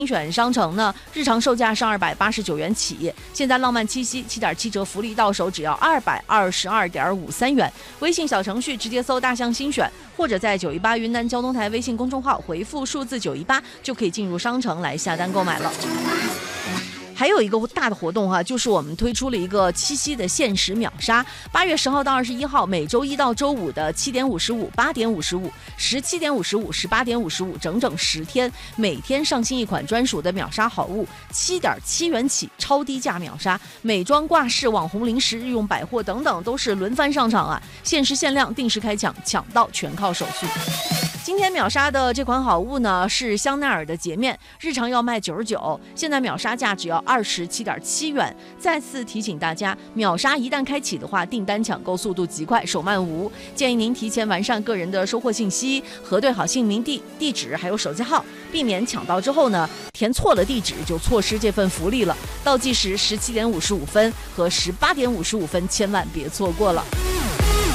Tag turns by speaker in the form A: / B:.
A: 精选商城呢，日常售价是289元起，现在浪漫七夕7.7折福利到手只要222.53元。微信小程序直接搜大象精选，或者在918云南交通台微信公众号回复数字918，就可以进入商城来下单购买了。还有一个大的活动哈，就是我们推出了一个七夕的限时秒杀，8月10号到21号，每周一到周五的7点55、8点55、17点55、18点55，整整10天，每天上新一款专属的秒杀好物，7.7元起，超低价秒杀，美妆、挂饰、网红零食、日用百货等等都是轮番上场啊，限时限量，定时开抢，抢到全靠手续。今天秒杀的这款好物呢是香奈儿的洁面，日常要卖99，现在秒杀价只要27.7元。再次提醒大家，秒杀一旦开启的话，订单抢购速度极快，手慢无，建议您提前完善个人的收货信息，核对好姓名、地址还有手机号，避免抢到之后呢填错了地址就错失这份福利了。倒计时17点55分和18点55分，千万别错过了。